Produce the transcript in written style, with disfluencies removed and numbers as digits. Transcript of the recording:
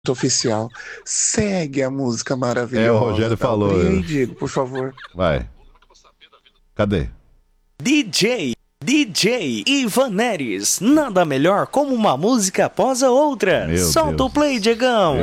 oficial. Segue a música maravilhosa. É, o Rogério tá? falou. E aí, Diego, por favor. Vai. Cadê? DJ Ivan Neres, nada melhor como uma música após a outra. Meu Solta Deus. o play, Diegão.